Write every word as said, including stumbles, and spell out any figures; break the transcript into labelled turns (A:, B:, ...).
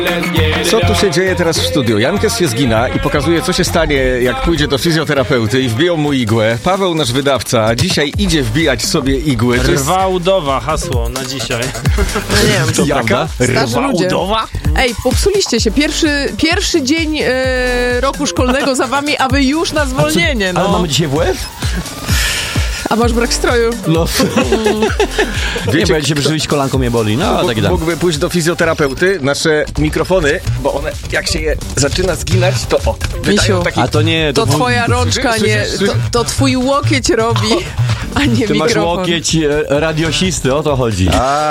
A: Co tu się dzieje teraz w studiu? Jankes się zgina i pokazuje, co się stanie, jak pójdzie do fizjoterapeuty i wbiją mu igłę. Paweł, nasz wydawca, dzisiaj idzie wbijać sobie igły. To jest...
B: Rwa udowa, hasło na dzisiaj.
C: No nie wiem,
A: to jaka?
C: Starzy ludzie.
A: Udowa?
C: Ej, popsuliście się. Pierwszy, pierwszy dzień e, roku szkolnego za wami, a wy już na zwolnienie.
D: Ale
C: No.
D: mamy dzisiaj W F?
C: A masz brak stroju.
D: No.
A: Wiecie,
D: nie, bo ja dzisiaj przyjść kolanką mnie boli. No,
A: Mógł,
D: tak da.
A: mógłby pójść do fizjoterapeuty, nasze mikrofony, bo one, jak się je zaczyna zginać, to o, wydają taki...
D: A to nie...
C: To twoja rączka, nie... To, to twój łokieć robi, a nie
D: Ty masz
C: mikrofon.
D: łokieć e, radiosisty, o to chodzi.
A: A,